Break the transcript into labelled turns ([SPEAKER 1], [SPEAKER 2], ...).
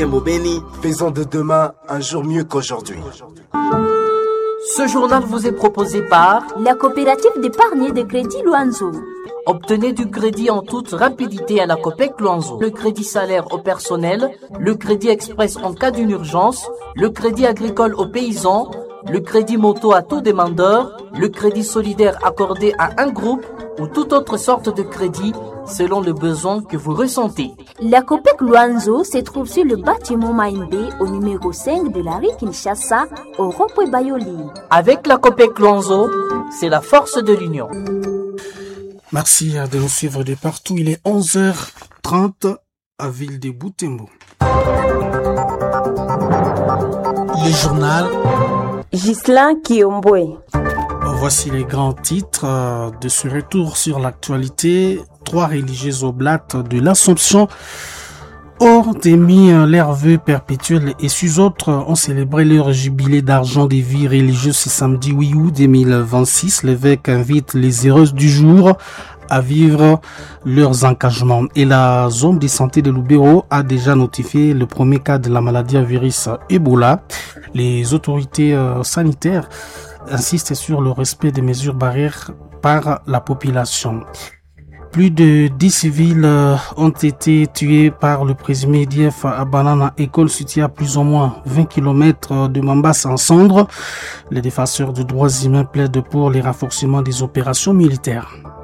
[SPEAKER 1] Mobeni, faisons de demain un jour mieux qu'aujourd'hui.
[SPEAKER 2] Ce journal vous est proposé par
[SPEAKER 3] la coopérative d'épargne et de crédit Luanzo.
[SPEAKER 2] Obtenez du crédit en toute rapidité à la Copec Luanzo. Le crédit salaire au personnel, le crédit express en cas d'une urgence, le crédit agricole aux paysans, le crédit moto à tout demandeur, le crédit solidaire accordé à un groupe ou toute autre sorte de crédit selon le besoin que vous ressentez.
[SPEAKER 3] La Copec Luanzo se trouve sur le bâtiment Maïmbé au numéro 5 de la rue Kinshasa au rond-point Bayoli.
[SPEAKER 2] Avec la Copec Luanzo, c'est la force de l'union.
[SPEAKER 4] Merci de nous suivre de partout. Il est 11h30 à Ville de Butembo. Le journal
[SPEAKER 5] Ghislain Kiombwe.
[SPEAKER 4] Voici les grands titres de ce retour sur l'actualité. 3 religieuses oblates de l'Assomption ont émis leurs vœux perpétuels et 6 autres ont célébré leur jubilé d'argent des vies religieuses ce samedi 8 août 2026. L'évêque invite les heureuses du jour à vivre leurs engagements. Et la zone de santé de Lubero a déjà notifié le premier cas de la maladie à virus Ebola. Les autorités sanitaires insistent sur le respect des mesures barrières par la population. Plus de 10 civils ont été tués par le présumé EDF à Banana, école située à plus ou moins 20 km de Mambasa en cendres. Les défenseurs des droits humains plaident pour les renforcements des opérations militaires.